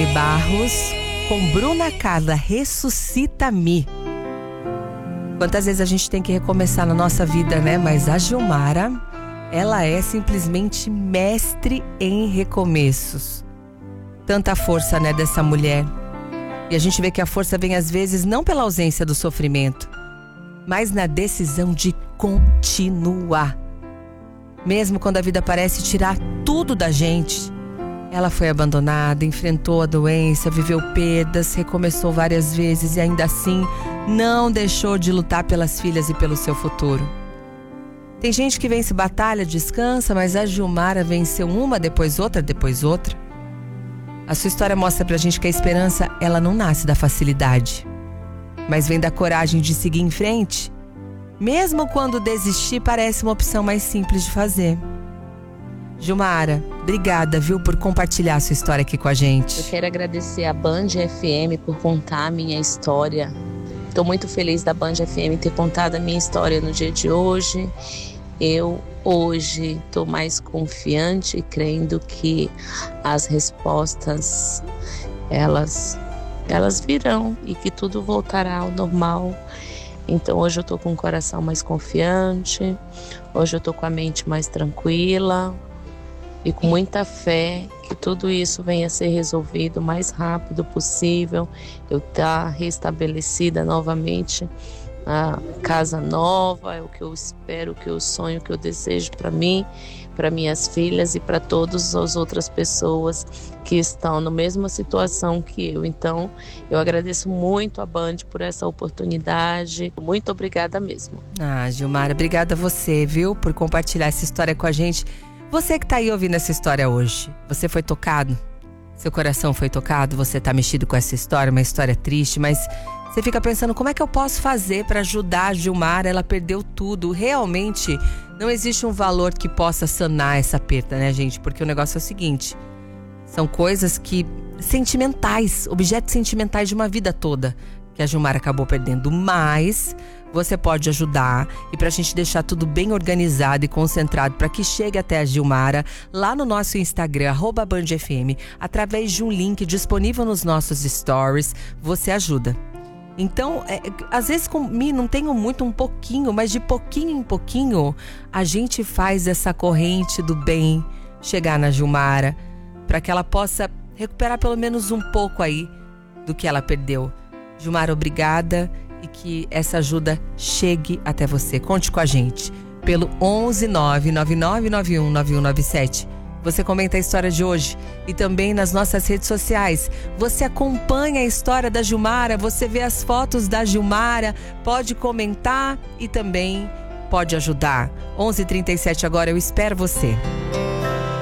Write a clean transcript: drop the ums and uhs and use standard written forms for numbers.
Barros com Bruna Carla, Ressuscita-me. Quantas vezes a gente tem que recomeçar na nossa vida, né? Mas a Gilmara, ela é simplesmente mestre em recomeços. Tanta força, né, dessa mulher. E a gente vê que a força vem às vezes não pela ausência do sofrimento, mas na decisão de continuar. Mesmo quando a vida parece tirar tudo da gente. Ela foi abandonada, enfrentou a doença, viveu perdas, recomeçou várias vezes e ainda assim não deixou de lutar pelas filhas e pelo seu futuro. Tem gente que vence batalha, descansa, mas a Gilmara venceu uma, depois outra, depois outra. A sua história mostra pra gente que a esperança, ela não nasce da facilidade, mas vem da coragem de seguir em frente, mesmo quando desistir parece uma opção mais simples de fazer. Gilmara, obrigada, viu, por compartilhar a sua história aqui com a gente. Eu quero agradecer a Band FM por contar a minha história. Estou muito feliz da Band FM ter contado a minha história no dia de hoje. Eu hoje estou mais confiante, crendo que as respostas, elas virão e que tudo voltará ao normal. Então hoje eu estou com o coração mais confiante, hoje eu estou com a mente mais tranquila e com muita fé que tudo isso venha a ser resolvido o mais rápido possível. Eu estar restabelecida novamente, a casa nova, é o que eu espero, o que eu sonho, o que eu desejo para mim, para minhas filhas e para todas as outras pessoas que estão na mesma situação que eu. Então, eu agradeço muito a Band por essa oportunidade. Muito obrigada mesmo. Gilmara, obrigada a você, viu, por compartilhar essa história com a gente. Você que tá aí ouvindo essa história hoje, você foi tocado? Seu coração foi tocado? Você tá mexido com essa história, uma história triste, mas você fica pensando, como é que eu posso fazer para ajudar a Gilmara? Ela perdeu tudo. Realmente, não existe um valor que possa sanar essa perda, né, gente? Porque o negócio é o seguinte, são coisas sentimentais, objetos sentimentais de uma vida toda, que a Gilmara acabou perdendo, mas você pode ajudar, e pra gente deixar tudo bem organizado e concentrado para que chegue até a Gilmara, lá no nosso Instagram, @BandFM, através de um link disponível nos nossos stories, você ajuda. Então, às vezes comigo não tenho muito, um pouquinho, mas de pouquinho em pouquinho, a gente faz essa corrente do bem chegar na Gilmara, para que ela possa recuperar pelo menos um pouco aí do que ela perdeu. Gilmara, obrigada, e que essa ajuda chegue até você. Conte com a gente pelo 11 99991 9197. Você comenta a história de hoje e também nas nossas redes sociais. Você acompanha a história da Gilmara, você vê as fotos da Gilmara, pode comentar e também pode ajudar. 11h37 agora, eu espero você.